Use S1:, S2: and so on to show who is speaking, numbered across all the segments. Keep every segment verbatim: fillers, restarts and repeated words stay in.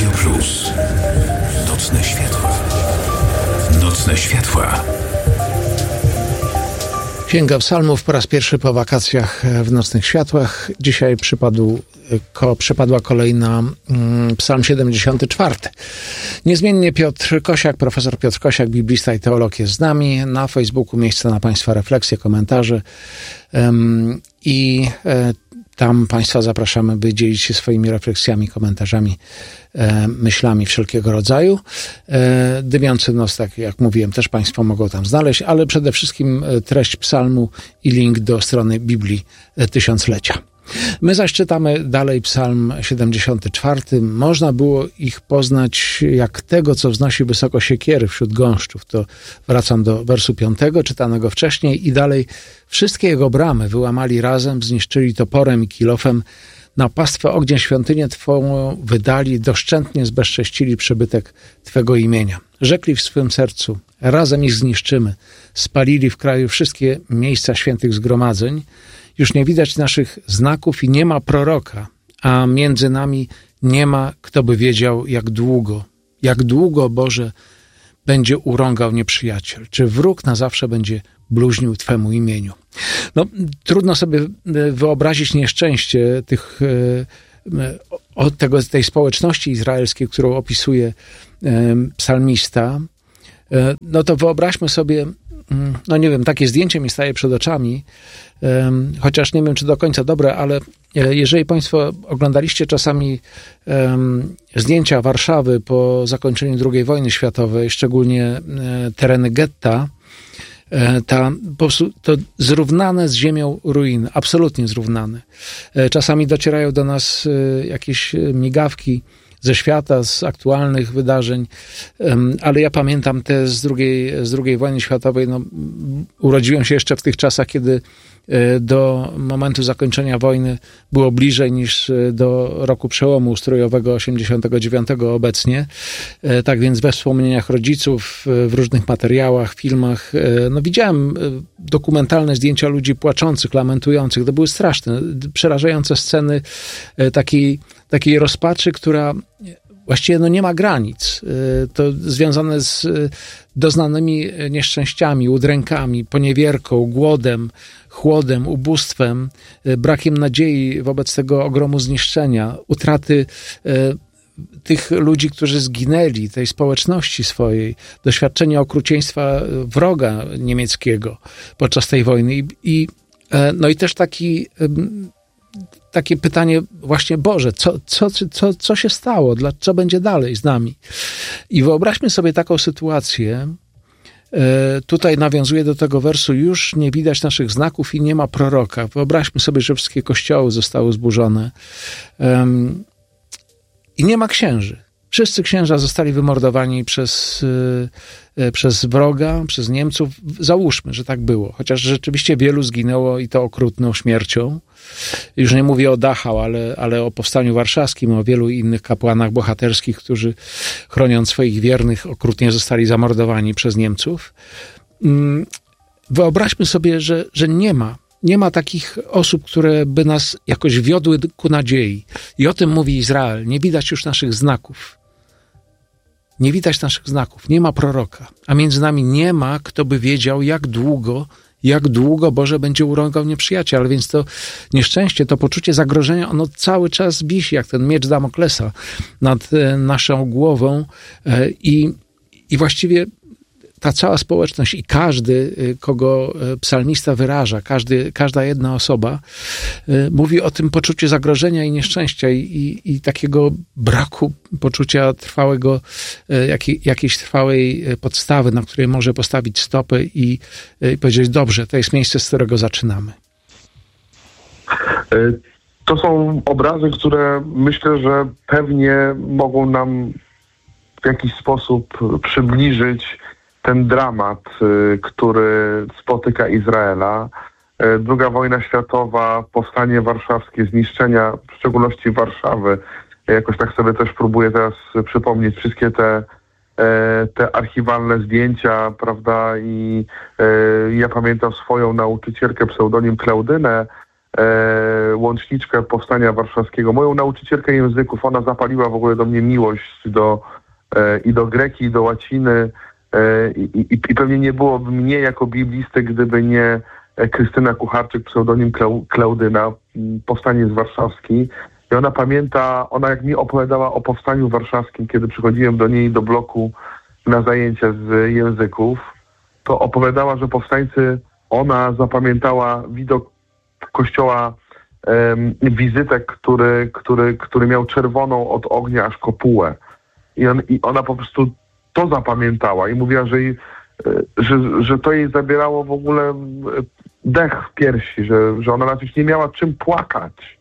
S1: Radio Plus. Nocne światła. Nocne światła.
S2: Księga Psalmów po raz pierwszy po wakacjach w Nocnych Światłach. Dzisiaj przypadł, ko, przypadła kolejna mm, Psalm siedemdziesiąty czwarty. Niezmiennie Piotr Kosiak, profesor Piotr Kosiak, biblista i teolog jest z nami. Na Facebooku miejsce na Państwa refleksje, komentarze ym, i y, tam Państwa zapraszamy, by dzielić się swoimi refleksjami, komentarzami, e, myślami wszelkiego rodzaju. E, Dymiący nos, tak jak mówiłem, też Państwo mogą tam znaleźć, ale przede wszystkim treść psalmu i link do strony Biblii Tysiąclecia. My zaś czytamy dalej Psalm siedemdziesiąty czwarty. Można było ich poznać jak tego, co wznosi wysoko siekiery wśród gąszczów. To wracam do wersu piątego, czytanego wcześniej i dalej. Wszystkie jego bramy wyłamali razem, zniszczyli toporem i kilofem. Na pastwę ognia świątynię Twą wydali, doszczętnie zbezcześcili przybytek Twego imienia. Rzekli w swym sercu, razem ich zniszczymy. Spalili w kraju wszystkie miejsca świętych zgromadzeń. Już nie widać naszych znaków i nie ma proroka, a między nami nie ma, kto by wiedział, jak długo, jak długo, Boże, będzie urągał nieprzyjaciel. Czy wróg na zawsze będzie bluźnił Twemu imieniu? No, trudno sobie wyobrazić nieszczęście tych, od tego, tej społeczności izraelskiej, którą opisuje psalmista. No to wyobraźmy sobie, no nie wiem, takie zdjęcie mi staje przed oczami, um, chociaż nie wiem, czy do końca dobre, ale jeżeli Państwo oglądaliście czasami um, zdjęcia Warszawy po zakończeniu drugiej wojny światowej, szczególnie e, tereny getta, e, ta, po prostu to zrównane z ziemią ruiny, absolutnie zrównane. E, czasami docierają do nas e, jakieś migawki ze świata, z aktualnych wydarzeń, ale ja pamiętam te z drugiej, z drugiej wojny światowej. No, urodziłem się jeszcze w tych czasach, kiedy do momentu zakończenia wojny było bliżej niż do roku przełomu ustrojowego osiemdziesiątego dziewiątego obecnie. Tak więc we wspomnieniach rodziców, w różnych materiałach, filmach, no widziałem dokumentalne zdjęcia ludzi płaczących, lamentujących. To były straszne, przerażające sceny takiej, takiej rozpaczy, która właściwie no nie ma granic. To związane z doznanymi nieszczęściami, udrękami, poniewierką, głodem, chłodem, ubóstwem, brakiem nadziei wobec tego ogromu zniszczenia, utraty tych ludzi, którzy zginęli, tej społeczności swojej, doświadczenie okrucieństwa wroga niemieckiego podczas tej wojny. I, i, no i też taki... Takie pytanie właśnie, Boże, co, co, co, co się stało? Dla, co będzie dalej z nami? I wyobraźmy sobie taką sytuację. E, tutaj nawiązuję do tego wersu, już nie widać naszych znaków i nie ma proroka. Wyobraźmy sobie, że wszystkie kościoły zostały zburzone. E, I nie ma księży. Wszyscy księża zostali wymordowani przez, e, przez wroga, przez Niemców. Załóżmy, że tak było. Chociaż rzeczywiście wielu zginęło i to okrutną śmiercią. Już nie mówię o Dachau, ale, ale o Powstaniu Warszawskim, o wielu innych kapłanach bohaterskich, którzy chroniąc swoich wiernych okrutnie zostali zamordowani przez Niemców. Wyobraźmy sobie, że, że nie ma, nie ma takich osób, które by nas jakoś wiodły ku nadziei. I o tym mówi Izrael. Nie widać już naszych znaków. Nie widać naszych znaków. Nie ma proroka. A między nami nie ma, kto by wiedział, jak długo jak długo, Boże, będzie urągał nieprzyjaciel. Ale więc to nieszczęście, to poczucie zagrożenia, ono cały czas wisi, jak ten miecz Damoklesa nad naszą głową i, i właściwie ta cała społeczność i każdy, kogo psalmista wyraża, każdy, każda jedna osoba mówi o tym poczuciu zagrożenia i nieszczęścia i, i, i takiego braku poczucia trwałego, jakiej, jakiejś trwałej podstawy, na której może postawić stopę i, i powiedzieć, dobrze, to jest miejsce, z którego zaczynamy.
S3: To są obrazy, które myślę, że pewnie mogą nam w jakiś sposób przybliżyć ten dramat, który spotyka Izraela. Druga wojna światowa, powstanie warszawskie, zniszczenia, w szczególności Warszawy. Jakoś tak sobie też próbuję teraz przypomnieć wszystkie te, te archiwalne zdjęcia, prawda? I ja pamiętam swoją nauczycielkę, pseudonim Klaudynę, e, łączniczkę Powstania Warszawskiego, moją nauczycielkę języków. Ona zapaliła w ogóle do mnie miłość do, e, i do greki, i do łaciny. E, i, I pewnie nie byłoby mnie jako biblisty, gdyby nie Krystyna Kucharczyk, pseudonim Klau, Klaudyna, Powstaniec Warszawski. I ona pamięta, ona jak mi opowiadała o Powstaniu Warszawskim, kiedy przychodziłem do niej do bloku na zajęcia z języków, to opowiadała, że powstańcy, ona zapamiętała widok kościoła, um, wizytek, który, który, który miał czerwoną od ognia aż kopułę. I, on, I ona po prostu to zapamiętała i mówiła, że, jej, że, że to jej zabierało w ogóle dech w piersi, że, że ona nawet nie miała czym płakać.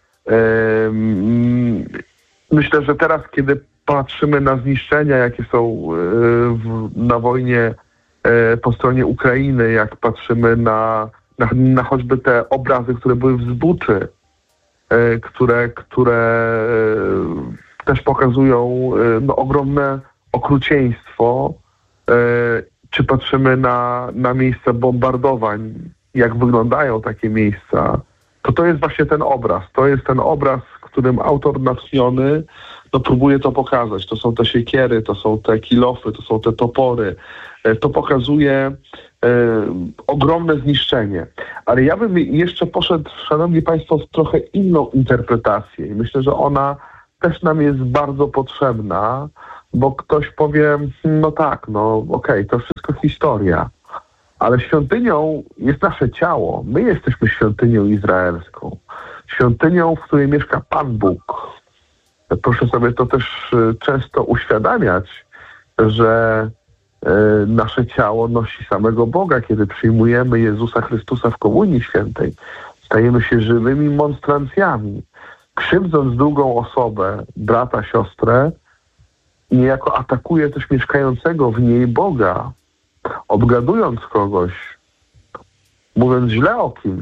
S3: Um, myślę, że teraz, kiedy patrzymy na zniszczenia, jakie są w, na wojnie po stronie Ukrainy, jak patrzymy na, na, na choćby te obrazy, które były w Zbuczy, które, które też pokazują no, ogromne okrucieństwo, czy patrzymy na, na miejsca bombardowań, jak wyglądają takie miejsca, to to jest właśnie ten obraz. To jest ten obraz, którym autor natchniony no, próbuje to pokazać. To są te siekiery, to są te kilofy, to są te topory. To pokazuje e, ogromne zniszczenie. Ale ja bym jeszcze poszedł, szanowni państwo, w trochę inną interpretację. I myślę, że ona też nam jest bardzo potrzebna, bo ktoś powie, no tak, no okej, okay, to wszystko historia. Ale świątynią jest nasze ciało. My jesteśmy świątynią izraelską. Świątynią, w której mieszka Pan Bóg. Proszę sobie to też często uświadamiać, że nasze ciało nosi samego Boga. Kiedy przyjmujemy Jezusa Chrystusa w Komunii Świętej, stajemy się żywymi monstrancjami. Krzywdząc drugą osobę, brata, siostrę, niejako atakuje też mieszkającego w niej Boga. Obgadując kogoś, mówiąc źle o kimś,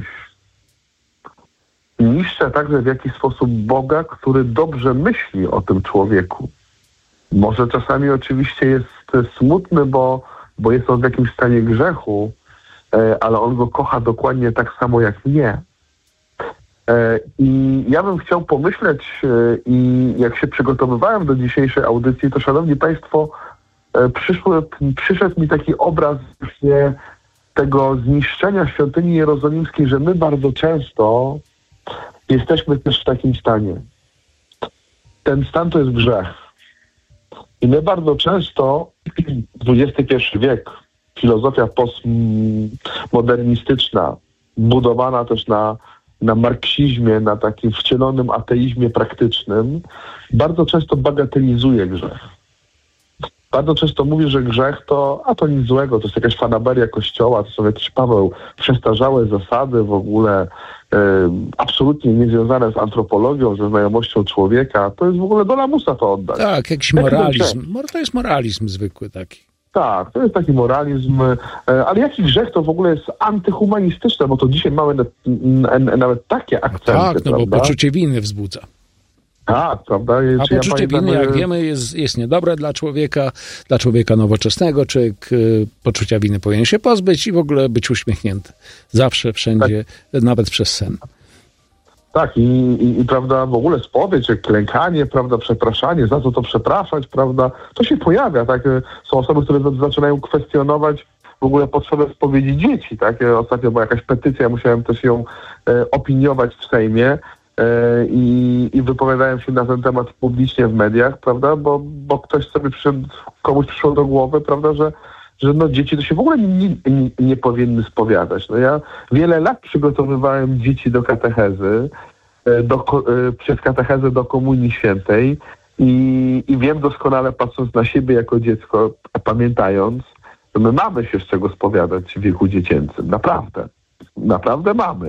S3: niszczę także w jakiś sposób Boga, który dobrze myśli o tym człowieku. Może czasami oczywiście jest smutny, bo, bo jest on w jakimś stanie grzechu, ale on go kocha dokładnie tak samo jak mnie. I ja bym chciał pomyśleć, i jak się przygotowywałem do dzisiejszej audycji, to szanowni państwo, przyszły, przyszedł mi taki obraz właśnie tego zniszczenia świątyni jerozolimskiej, że my bardzo często jesteśmy też w takim stanie. Ten stan to jest grzech. I my bardzo często, dwudziesty pierwszy wiek, filozofia postmodernistyczna, budowana też na, na marksizmie, na takim wcielonym ateizmie praktycznym, bardzo często bagatelizuje grzech. Bardzo często mówi, że grzech to, a to nic złego, to jest jakaś fanaberia Kościoła, to są jakieś, Paweł, przestarzałe zasady w ogóle, e, absolutnie niezwiązane z antropologią, ze znajomością człowieka. To jest w ogóle do lamusa to oddać.
S2: Tak, jakiś moralizm. To jest moralizm zwykły taki. Tak,
S3: to jest taki moralizm, e, ale jaki grzech to w ogóle jest antyhumanistyczne, bo to dzisiaj mamy na, na, na, nawet takie akcenty.
S2: Tak, no
S3: prawda?
S2: Bo poczucie winy wzbudza.
S3: Tak, prawda?
S2: A poczucie ja winy, jak wiemy, jest, jest niedobre dla człowieka, dla człowieka nowoczesnego. Człowiek y, poczucia winy powinien się pozbyć i w ogóle być uśmiechnięty. Zawsze, wszędzie, tak. Nawet przez sen.
S3: Tak, i, i, i prawda, w ogóle spowiedź, klękanie, prawda, przepraszanie, za co to przepraszać, prawda, to się pojawia, tak? Są osoby, które zaczynają kwestionować w ogóle potrzebę spowiedzi dzieci, tak? Ostatnio była jakaś petycja, musiałem też ją e, opiniować w Sejmie. I, i wypowiadałem się na ten temat publicznie w mediach, prawda, bo, bo ktoś sobie przyszedł, komuś przyszło do głowy, prawda, że, że no dzieci to się w ogóle nie, nie, nie powinny spowiadać. No ja wiele lat przygotowywałem dzieci do katechezy, do, przez katechezę do Komunii Świętej i, i wiem doskonale, patrząc na siebie jako dziecko, pamiętając, że my mamy się z czego spowiadać w wieku dziecięcym. Naprawdę. Naprawdę mamy.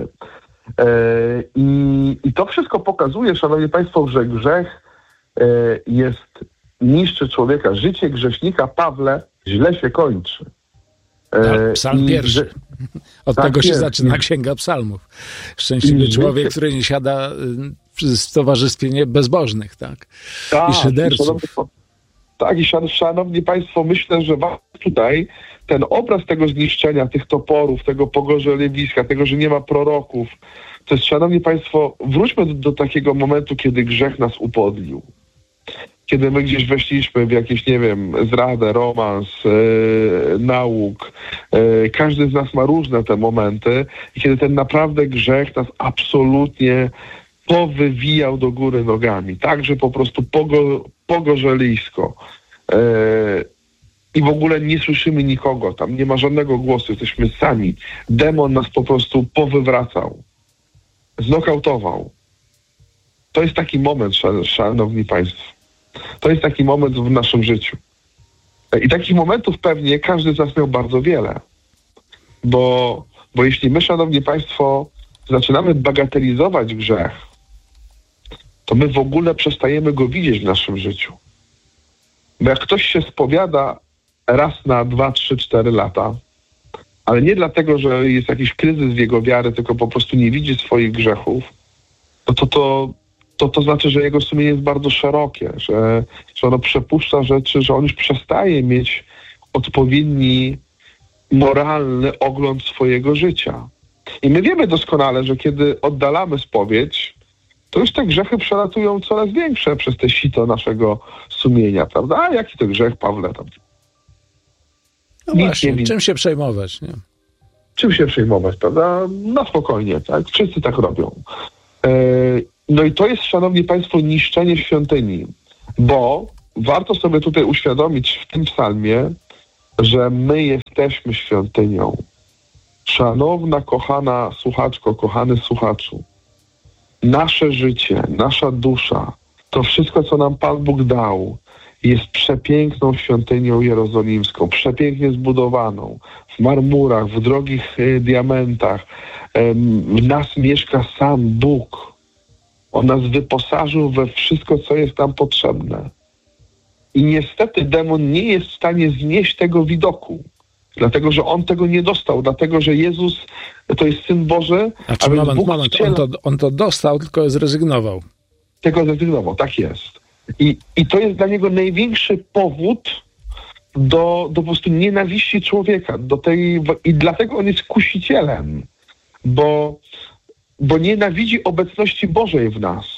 S3: I, I to wszystko pokazuje, szanowni państwo, że grzech jest, niszczy człowieka. Życie grzesznika, Pawle, źle się kończy.
S2: Tak, psalm I, pierwszy. Od tak tego się jest. Zaczyna Księga Psalmów. Szczęśliwy I człowiek, życie... który nie siada w towarzystwie bezbożnych, tak?
S3: tak
S2: I szyderców.
S3: I tak, i szanowni państwo, myślę, że tutaj ten obraz tego zniszczenia, tych toporów, tego pogorzeliewiska, tego, że nie ma proroków, to jest, szanowni państwo, wróćmy do, do takiego momentu, kiedy grzech nas upodlił. Kiedy my gdzieś weszliśmy w jakieś, nie wiem, zradę, romans, yy, nauk. Yy, każdy z nas ma różne te momenty i kiedy ten naprawdę grzech nas absolutnie powywijał do góry nogami. Tak, że po prostu pogo, pogorzelisko. Yy, I w ogóle nie słyszymy nikogo. Tam nie ma żadnego głosu. Jesteśmy sami. Demon nas po prostu powywracał. Znokautował. To jest taki moment, szanowni państwo. To jest taki moment w naszym życiu. I takich momentów pewnie każdy z nas miał bardzo wiele. Bo, bo jeśli my, szanowni państwo, zaczynamy bagatelizować grzech, to my w ogóle przestajemy go widzieć w naszym życiu. Bo jak ktoś się spowiada raz na dwa, trzy, cztery lata, ale nie dlatego, że jest jakiś kryzys w jego wiary, tylko po prostu nie widzi swoich grzechów, no to to to to znaczy, że jego sumienie jest bardzo szerokie, że, że ono przepuszcza rzeczy, że on już przestaje mieć odpowiedni moralny ogląd swojego życia. I my wiemy doskonale, że kiedy oddalamy spowiedź, to już te grzechy przelatują coraz większe przez te sito naszego sumienia, prawda? A jaki to grzech, Pawle? Tam?
S2: No właśnie, czym się przejmować, nie?
S3: Czym się przejmować, prawda? Na spokojnie, tak? Wszyscy tak robią. Yy, No i to jest, szanowni państwo, niszczenie świątyni, bo warto sobie tutaj uświadomić w tym psalmie, że my jesteśmy świątynią. Szanowna, kochana słuchaczko, kochany słuchaczu, nasze życie, nasza dusza, to wszystko, co nam Pan Bóg dał, jest przepiękną świątynią jerozolimską, przepięknie zbudowaną, w marmurach, w drogich y, diamentach. Y, w nas mieszka sam Bóg. On nas wyposażył we wszystko, co jest nam potrzebne. I niestety demon nie jest w stanie znieść tego widoku. Dlatego, że on tego nie dostał. Dlatego, że Jezus to jest Syn Boży.
S2: Znaczy, a moment, Bóg moment. Wciela... On, to, on to dostał, tylko zrezygnował.
S3: Tego zrezygnował, tak jest. I, i to jest dla niego największy powód do, do po prostu nienawiści człowieka. Do tej, i dlatego on jest kusicielem. Bo Bo nienawidzi obecności Bożej w nas.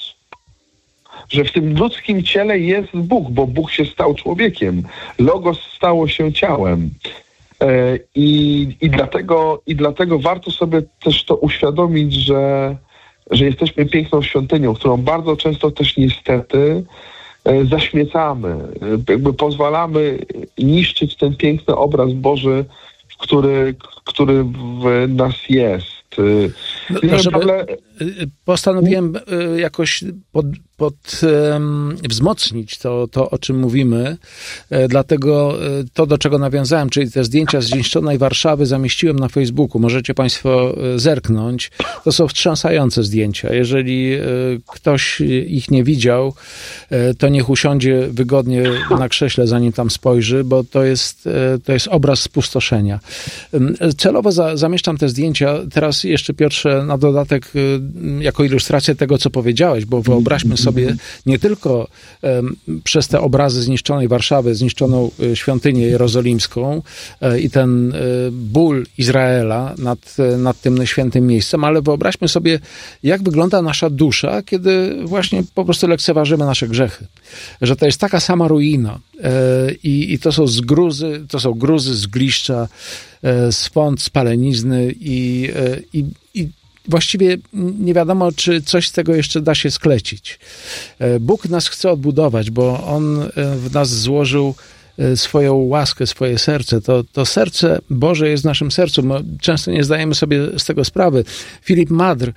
S3: Że w tym ludzkim ciele jest Bóg, bo Bóg się stał człowiekiem. Logos stało się ciałem. E, i, i, dlatego, I dlatego warto sobie też to uświadomić, że, że jesteśmy piękną świątynią, którą bardzo często też niestety e, zaśmiecamy. E, jakby pozwalamy niszczyć ten piękny obraz Boży, który, który w nas jest.
S2: No, no, żeby, postanowiłem jakoś pod, pod, um, wzmocnić to, to, o czym mówimy. Dlatego to, do czego nawiązałem, czyli te zdjęcia z zniszczonej Warszawy zamieściłem na Facebooku. Możecie państwo zerknąć. To są wstrząsające zdjęcia. Jeżeli ktoś ich nie widział, to niech usiądzie wygodnie na krześle, zanim tam spojrzy, bo to jest, to jest obraz spustoszenia. Celowo za, zamieszczam te zdjęcia. Teraz jeszcze, Piotrze, na dodatek jako ilustrację tego, co powiedziałeś, bo wyobraźmy sobie nie tylko um, przez te obrazy zniszczonej Warszawy, zniszczoną y, świątynię jerozolimską y, i ten y, ból Izraela nad, y, nad tym świętym miejscem, ale wyobraźmy sobie, jak wygląda nasza dusza, kiedy właśnie po prostu lekceważymy nasze grzechy. Że to jest taka sama ruina y, i, i to są zgruzy, to są gruzy, zgliszcza, y, swąd, spalenizny i, y, i, i właściwie nie wiadomo, czy coś z tego jeszcze da się sklecić. Bóg nas chce odbudować, bo On w nas złożył swoją łaskę, swoje serce. To, to serce Boże jest w naszym sercu. My często nie zdajemy sobie z tego sprawy. Filip Madr,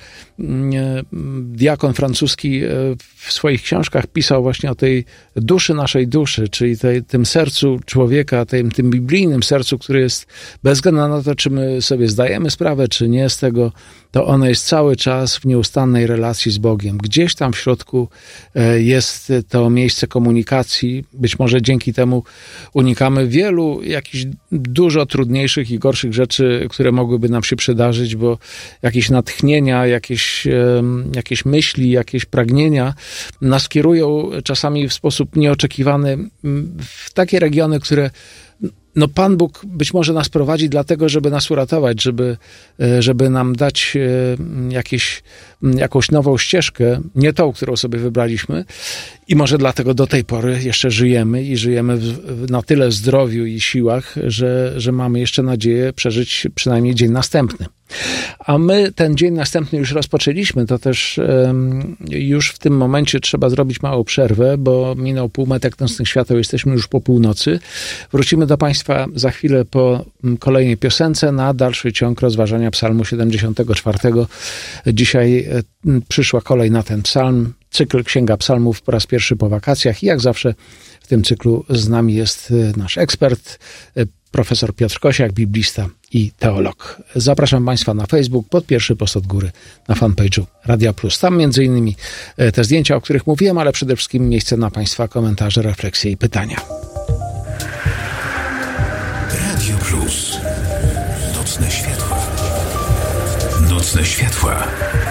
S2: diakon francuski, w swoich książkach pisał właśnie o tej duszy naszej duszy, czyli tej, tym sercu człowieka, tym, tym biblijnym sercu, który jest bez względu na to, czy my sobie zdajemy sprawę, czy nie z tego, to ono jest cały czas w nieustannej relacji z Bogiem. Gdzieś tam w środku jest to miejsce komunikacji. Być może dzięki temu unikamy wielu jakichś dużo trudniejszych i gorszych rzeczy, które mogłyby nam się przydarzyć, bo jakieś natchnienia, jakieś, jakieś myśli, jakieś pragnienia nas kierują czasami w sposób nieoczekiwany w takie regiony, które no Pan Bóg być może nas prowadzi dlatego, żeby nas uratować, żeby, żeby nam dać jakieś, jakąś nową ścieżkę, nie tą, którą sobie wybraliśmy i może dlatego do tej pory jeszcze żyjemy i żyjemy w, na tyle zdrowiu i siłach, że, że mamy jeszcze nadzieję przeżyć przynajmniej dzień następny. A my ten dzień następny już rozpoczęliśmy, to też um, już w tym momencie trzeba zrobić małą przerwę, bo minął półmetek nocnych świateł, jesteśmy już po północy. Wrócimy do Państwa za chwilę po kolejnej piosence na dalszy ciąg rozważania psalmu siedemdziesiątego czwartego. Dzisiaj przyszła kolej na ten psalm, cykl Księga Psalmów po raz pierwszy po wakacjach i jak zawsze w tym cyklu z nami jest nasz ekspert, profesor Piotr Kosiak, biblista i teolog. Zapraszam Państwa na Facebook, pod pierwszy post od góry, na fanpage'u Radia Plus. Tam między innymi te zdjęcia, o których mówiłem, ale przede wszystkim miejsce na Państwa komentarze, refleksje i pytania.
S1: Radio Plus. Nocne światła. Nocne światła.